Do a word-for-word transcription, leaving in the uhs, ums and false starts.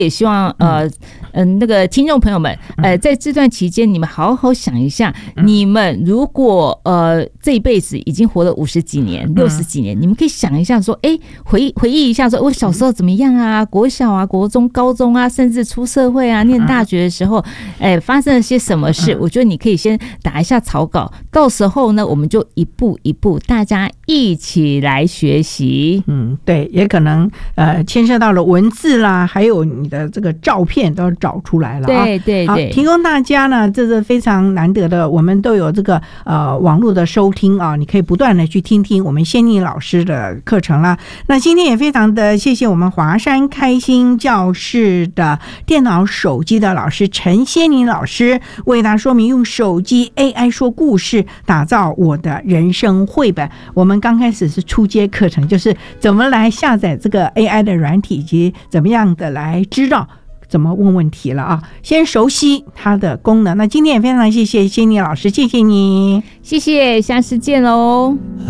也希望呃嗯、呃、那个听众朋友们，呃，在这段期间，你们好好想一下，你们如果呃这一辈子已经活了五十几年、六十几年，你们可以想一下说，哎，回回忆一下说，我小时候怎么样啊？国小啊、国中、高中啊，甚至出社会啊、念大学的时候，哎，发生了些什么事？我觉得你可以先打一下草稿，到时候呢，我们就一步一步，大家一起来学习。 嗯，对，也可能呃牵涉到了文字啦，还有你的这个照片都找出来了啊。 对对对， 好，提供大家呢，这是非常难得的，我们都有这个呃网络的收听啊，你可以不断的去听听我们仙妮老师的课程啦。那今天也非常的谢谢我们华山开心教室的电脑手机的老师陈仙妮老师，为大家说明用手机 A I 说故事，打造我的人生绘本。我们刚开始是初阶课程，就是怎么来下载这个 A I 的软体，以及怎么样的来知道怎么问问题了啊，先熟悉它的功能。那今天也非常谢谢仙妮老师，谢谢你， 谢谢，下次见喽。